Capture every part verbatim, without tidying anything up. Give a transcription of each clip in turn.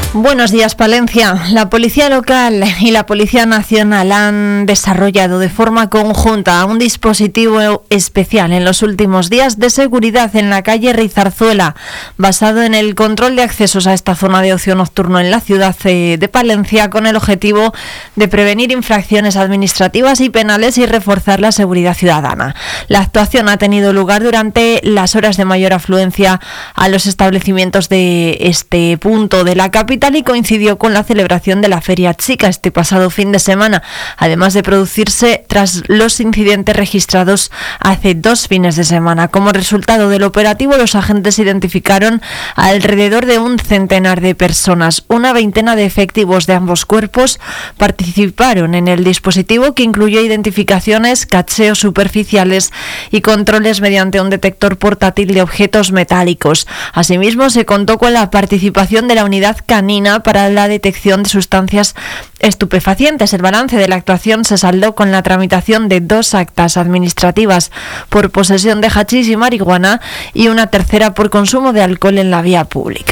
Buenos días, Palencia. La Policía Local y la Policía Nacional han desarrollado de forma conjunta un dispositivo especial en los últimos días de seguridad en la calle Rizarzuela, basado en el control de accesos a esta zona de ocio nocturno en la ciudad de Palencia, con el objetivo de prevenir infracciones administrativas y penales y reforzar la seguridad ciudadana. La actuación ha tenido lugar durante las horas de mayor afluencia a los establecimientos de este punto de la capital y coincidió con la celebración de la Feria Chica este pasado fin de semana, además de producirse tras los incidentes registrados hace dos fines de semana. Como resultado del operativo, los agentes identificaron a alrededor de un centenar de personas. Una veintena de efectivos de ambos cuerpos participaron en el dispositivo, que incluyó identificaciones, cacheos superficiales y controles mediante un detector portátil de objetos metálicos. Asimismo, se contó con la participación de la unidad canina para la detección de sustancias estupefacientes. El balance de la actuación se saldó con la tramitación de dos actas administrativas por posesión de hachís y marihuana y una tercera por consumo de alcohol en la vía pública.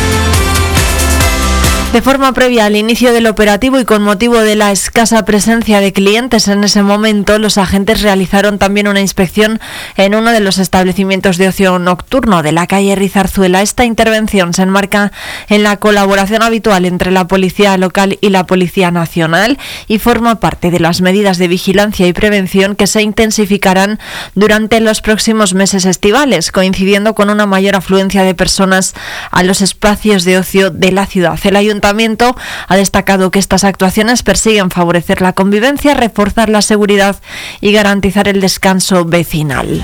De forma previa al inicio del operativo y con motivo de la escasa presencia de clientes en ese momento, los agentes realizaron también una inspección en uno de los establecimientos de ocio nocturno de la calle Rizarzuela. Esta intervención se enmarca en la colaboración habitual entre la Policía Local y la Policía Nacional y forma parte de las medidas de vigilancia y prevención que se intensificarán durante los próximos meses estivales, coincidiendo con una mayor afluencia de personas a los espacios de ocio de la ciudad. El Ayuntamiento El Ayuntamiento ha destacado que estas actuaciones persiguen favorecer la convivencia, reforzar la seguridad y garantizar el descanso vecinal.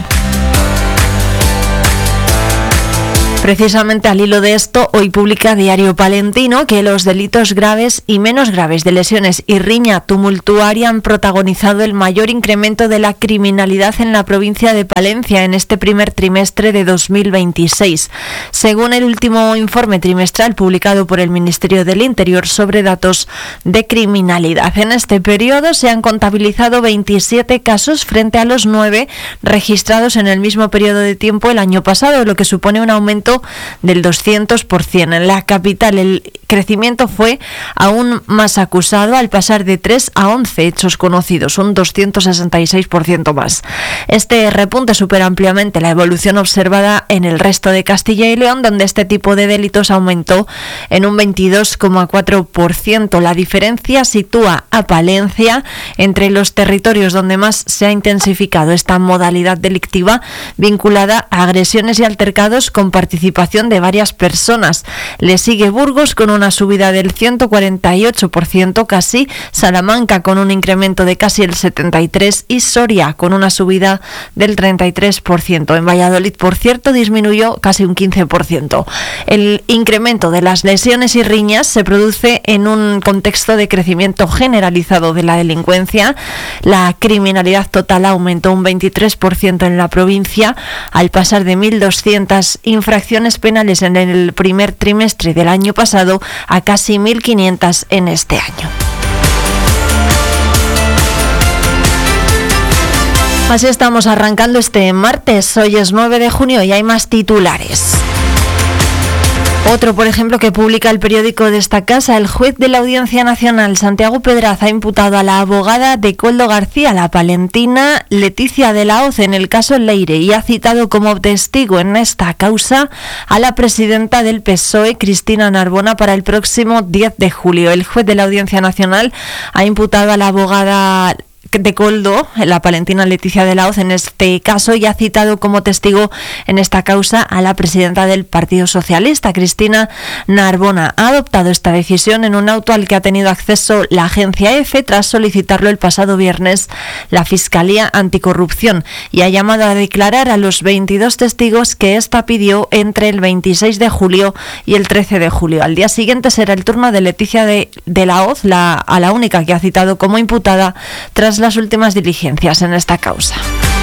Precisamente al hilo de esto, hoy publica Diario Palentino que los delitos graves y menos graves de lesiones y riña tumultuaria han protagonizado el mayor incremento de la criminalidad en la provincia de Palencia en este primer trimestre de dos mil veintiséis. Según el último informe trimestral publicado por el Ministerio del Interior sobre datos de criminalidad, en este periodo se han contabilizado veintisiete casos frente a los nueve registrados en el mismo periodo de tiempo el año pasado, lo que supone un aumento del doscientos por ciento. En la capital el crecimiento fue aún más acusado al pasar de tres a once hechos conocidos, un doscientos sesenta y seis por ciento más. Este repunte supera ampliamente la evolución observada en el resto de Castilla y León, donde este tipo de delitos aumentó en un veintidós coma cuatro por ciento. La diferencia sitúa a Palencia entre los territorios donde más se ha intensificado esta modalidad delictiva vinculada a agresiones y altercados con participación de varias personas. Le sigue Burgos con una subida del ciento cuarenta y ocho por ciento casi, Salamanca con un incremento de casi el setenta y tres por ciento y Soria con una subida del treinta y tres por ciento. En Valladolid, por cierto, disminuyó casi un quince por ciento. El incremento de las lesiones y riñas se produce en un contexto de crecimiento generalizado de la delincuencia. La criminalidad total aumentó un veintitrés por ciento en la provincia al pasar de mil doscientas infracciones penales en el primer trimestre del año pasado a casi mil quinientas en este año. Así estamos arrancando este martes. Hoy es nueve de junio y hay más titulares. Otro, por ejemplo, que publica el periódico de esta casa: el juez de la Audiencia Nacional, Santiago Pedraz, ha imputado a la abogada de Coldo García, la palentina Leticia de la Hoz, en el caso Leire, y ha citado como testigo en esta causa a la presidenta del P S O E, Cristina Narbona, para el próximo diez de julio. El juez de la Audiencia Nacional ha imputado a la abogada de Coldo, la palentina Leticia de la Hoz, en este caso, y ha citado como testigo en esta causa a la presidenta del Partido Socialista, Cristina Narbona. Ha adoptado esta decisión en un auto al que ha tenido acceso la agencia EFE tras solicitarlo el pasado viernes la Fiscalía Anticorrupción, y ha llamado a declarar a los veintidós testigos que ésta pidió entre el veintiséis de julio y el trece de julio. Al día siguiente será el turno de Leticia de, de la Hoz, la, a la única que ha citado como imputada tras las últimas diligencias en esta causa.